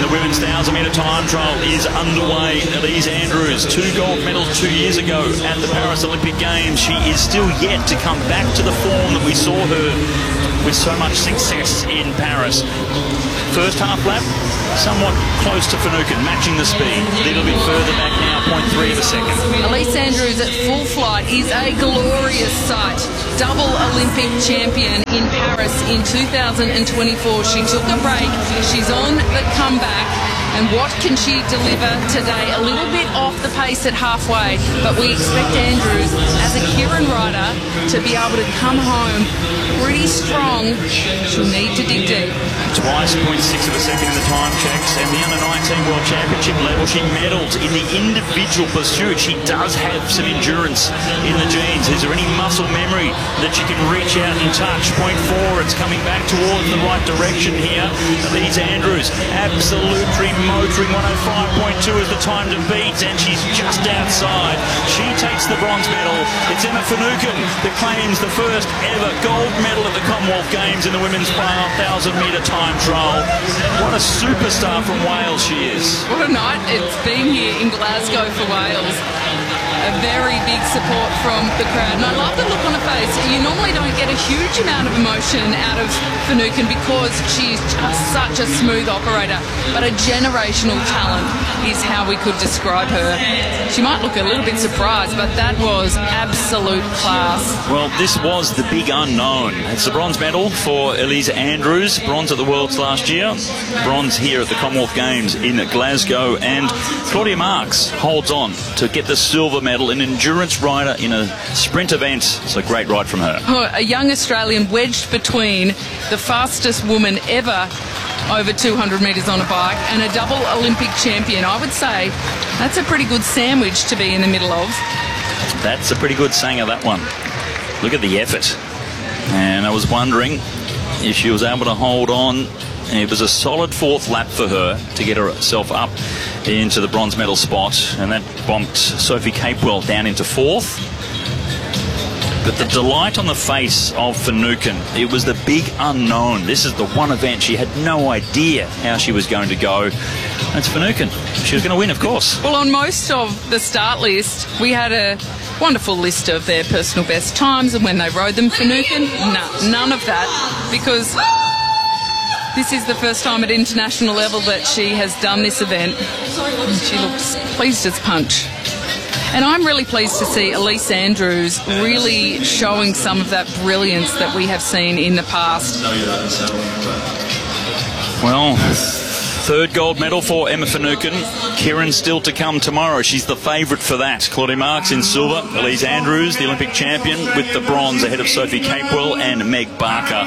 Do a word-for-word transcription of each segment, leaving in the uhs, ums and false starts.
the women's one thousand metre time trial is underway. Elise Andrews, two gold medals two years ago at the Paris Olympic Games. She is still yet to come back to the form that we saw her with so much success in Paris. First half lap, somewhat close to Finucane, matching the speed. A little bit further back now, zero point three of a second. Elise Andrews at full flight is a glorious sight. Double Olympic champion in Paris in two thousand twenty-four. She took a break. She's on the comeback. And what can she deliver today? A little bit off the pace at halfway, but we expect Andrews, as a Kieran rider, to be able to come home pretty strong. She'll need to dig deep. Twice, zero point six of a second in the time checks, and the under nineteen World Championship level, she medalled in the individual pursuit. She does have some endurance in the genes. Is there any muscle memory that she can reach out and touch? Point four, it's coming back towards the right direction here. Elise Andrews, absolutely motoring. One oh five point two is the time to beat, and she's just outside. She takes the bronze medal. It's Emma Finucane that claims the first ever gold medal at the Commonwealth Games in the women's one thousand metre time trial. What a superstar from Wales she is. What a night it's been here in Glasgow for Wales. A very big support from the crowd. And I love the look on her face. You normally don't get a huge amount of emotion out of Finucane because she's just such a smooth operator. But a generational talent is how we could describe her. She might look a little bit surprised, but that was absolute class. Well, this was the big unknown. It's the bronze medal for Elise Andrews. Bronze at the Worlds last year. Bronze here at the Commonwealth Games in Glasgow. And Claudia Marks holds on to get the silver medal. An endurance rider in a sprint event. It's a great ride from her. Oh, a young Australian wedged between the fastest woman ever over two hundred metres on a bike and a double Olympic champion. I would say that's a pretty good sandwich to be in the middle of. That's a pretty good sanger, that one. Look at the effort. And I was wondering if she was able to hold on. It was a solid fourth lap for her to get herself up into the bronze medal spot, and that bumped Sophie Capewell down into fourth. But the delight on the face of Finucane, it was the big unknown. This is the one event she had no idea how she was going to go. That's Finucane. She was going to win, of course. Well, on most of the start list, we had a wonderful list of their personal best times and when they rode them. Finucane, no, none of that, because this is the first time at international level that she has done this event. She looks pleased as punch. And I'm really pleased to see Elise Andrews really showing some of that brilliance that we have seen in the past. Well, third gold medal for Emma Finucane. Kieran still to come tomorrow. She's the favourite for that. Claudia Marks in silver. Elise Andrews, the Olympic champion, with the bronze ahead of Sophie Capewell and Meg Barker.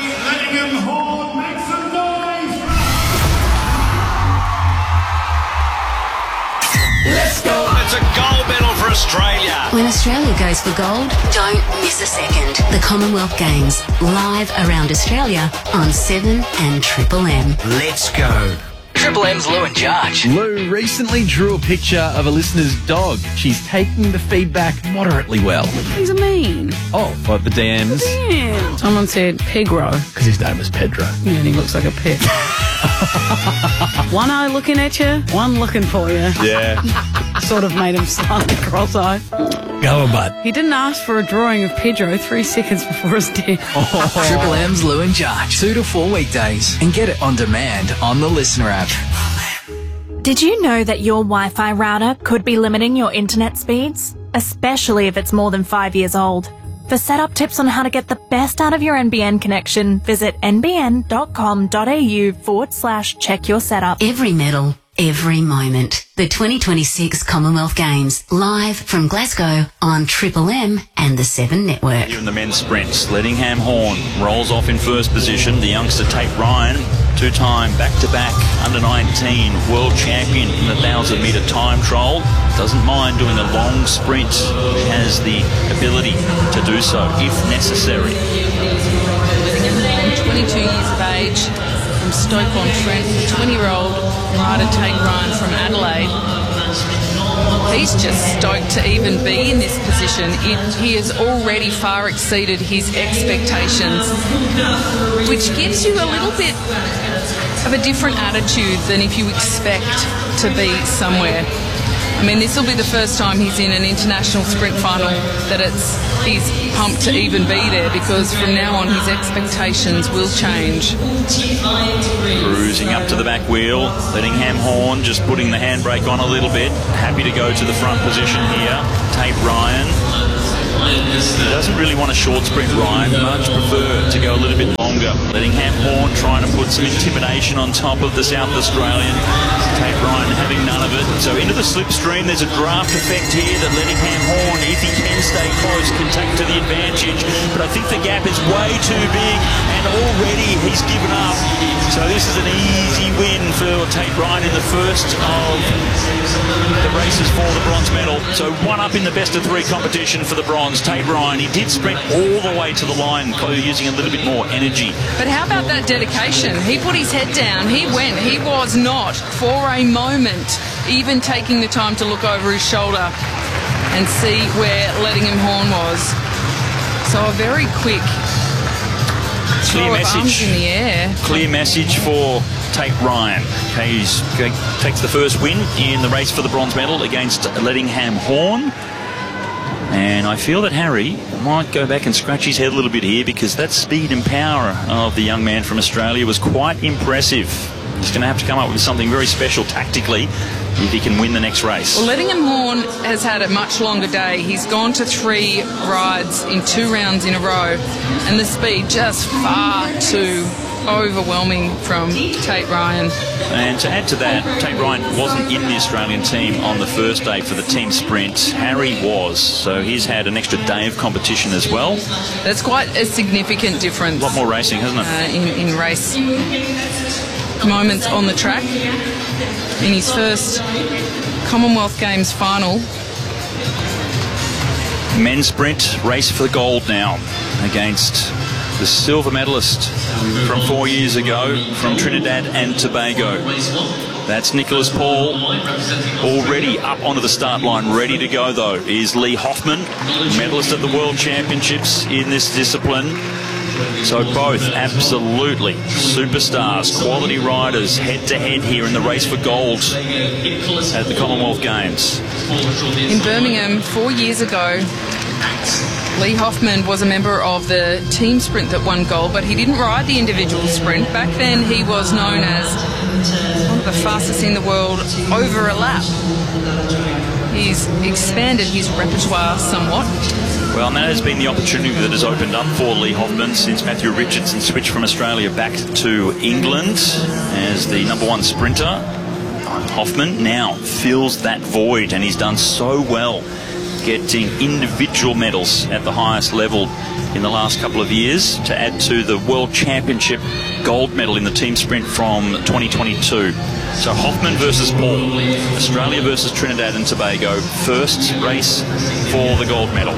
Let's go! It's a gold medal for Australia. When Australia goes for gold, don't miss a second. The Commonwealth Games, live around Australia on seven and Triple M. Let's go. Triple M's Lou and Judge. Lou recently drew a picture of a listener's dog. She's taking the feedback moderately well. He's a mean. Oh, like the D Ms? Yeah. Someone said Pegro. Because his name is Pedro. Yeah, and he looks like a pig. One eye looking at you, one looking for you. Yeah. Sort of made him slightly cross-eyed. Go on, bud. He didn't ask for a drawing of Pedro three seconds before his death. Oh. Triple M's Lou and Judge. Two to four weekdays. And get it on demand on the Listener app. Did you know that your Wi-Fi router could be limiting your internet speeds? Especially if it's more than five years old. For setup tips on how to get the best out of your N B N connection, visit nbn.com.au forward slash check your setup. Every medal, every moment. The twenty twenty-six Commonwealth Games, live from Glasgow on Triple M and the Seven Network. Here in the men's sprints, Lettingham Horn rolls off in first position. The youngster Tate Ryan, two-time back-to-back under nineteen world champion in the one thousand metre time trial. Doesn't mind doing a long sprint. Has the ability to do so if necessary. twenty-two years of age, from Stoke-on-Trent, twenty-year-old rider Tate Ryan from Adelaide. He's just stoked to even be in this position. It, he has already far exceeded his expectations, which gives you a little bit have a different attitude than if you expect to be somewhere. I mean, this will be the first time he's in an international sprint final that it's he's pumped to even be there, because from now on his expectations will change. Cruising up to the back wheel, Lettingham Horn just putting the handbrake on a little bit. Happy to go to the front position here. Tate Ryan. He doesn't really want a short sprint, Ryan. Much prefer to go a little bit longer. Lettingham Horn trying to put some intimidation on top of the South Australian. Tate Ryan having none of it. So into the slipstream, there's a draft effect here that Lettingham Horn, if he can stay close, can take to the advantage. But I think the gap is way too big, and already he's given up. So this is an easy win for Tate Ryan in the first of the races for the bronze medal. So one up in the best of three competition for the bronze. Tate Ryan, he did sprint all the way to the line, using a little bit more energy. But how about that dedication? He put his head down, he went, he was not for a moment even taking the time to look over his shoulder and see where Lettingham Horn was. So a very quick clear throw of arms message in the air. Clear message for Tate Ryan. He takes the first win in the race for the bronze medal against Lettingham Horn. And I feel that Harry might go back and scratch his head a little bit here, because that speed and power of the young man from Australia was quite impressive. He's going to have to come up with something very special tactically if he can win the next race. Well, Lettingham Horn has had a much longer day. He's gone to three rides in two rounds in a row, and the speed just far too overwhelming from Tate Ryan. And to add to that, Tate Ryan wasn't in the Australian team on the first day for the team sprint. Harry was, so he's had an extra day of competition as well. That's quite a significant difference. A lot more racing, hasn't it? Uh, in, in race moments on the track. In his first Commonwealth Games final. Men's sprint, race for the gold now against the silver medalist from four years ago from Trinidad and Tobago. That's Nicholas Paul, already up onto the start line, ready to go though, is Lee Hoffman, medalist at the World Championships in this discipline. So both absolutely superstars, quality riders head to head here in the race for gold at the Commonwealth Games. In Birmingham four years ago, Lee Hoffman was a member of the team sprint that won gold, but he didn't ride the individual sprint. Back then he was known as one of the fastest in the world over a lap. He's expanded his repertoire somewhat. Well, and that has been the opportunity that has opened up for Lee Hoffman since Matthew Richardson switched from Australia back to England as the number one sprinter. Hoffman now fills that void, and he's done so well getting individual medals at the highest level in the last couple of years to add to the World Championship gold medal in the team sprint from twenty twenty-two. So Hoffman versus Paul, Australia versus Trinidad and Tobago, first race for the gold medal.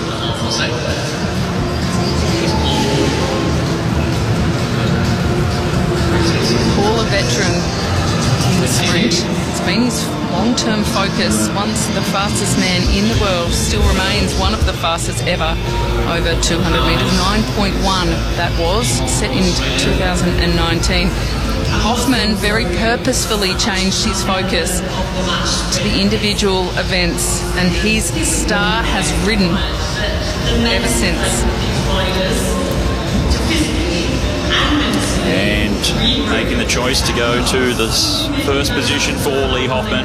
Paul, a veteran in the sprint. It's been his long-term focus. Once the fastest man in the world, still remains one of the fastest ever over two hundred metres. nine point one that was, set in two thousand nineteen. Hoffman very purposefully changed his focus to the individual events, and his star has ridden ever since. And making the choice to go to the first position for Lee Hoffman.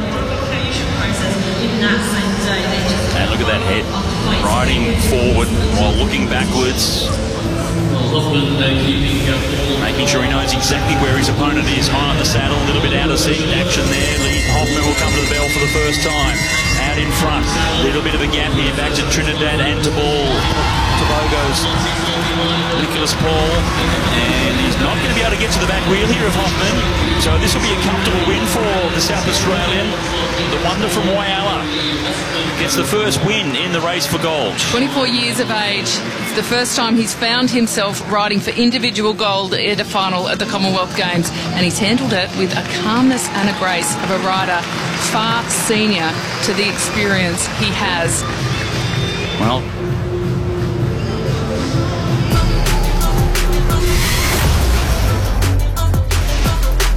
And look at that head, riding forward while looking backwards. Making sure he knows exactly where his opponent is. High on the saddle, a little bit out of seat action there. Lee Hoffman will come to the bell for the first time. Out in front, a little bit of a gap here. Back to Trinidad and Tobago's Nicholas Paul. And he's not going to be able to get to the back wheel here of Hoffman. So this will be a comfortable win for the South Australian. The wonder from Whyalla gets the first win in the race for gold. twenty-four years of age. It's the first time he's found himself riding for individual gold at a final at the Commonwealth Games, and he's handled it with a calmness and a grace of a rider far senior to the experience he has. Well,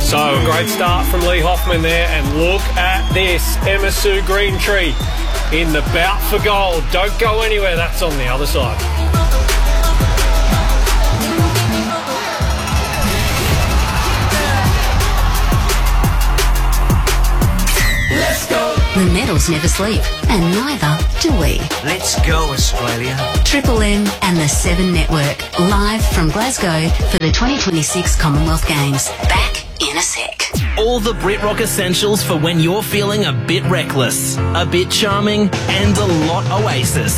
So a great start from Lee Hoffman there, and look at this, Emma Sue Greentree in the bout for gold. Don't go anywhere, that's on the other side. Let's go. The medals never sleep, and neither do we. Let's go, Australia. Triple M and the Seven Network, live from Glasgow for the twenty twenty-six Commonwealth Games. Back in a sec. All the BritRock essentials for when you're feeling a bit reckless, a bit charming, and a lot Oasis.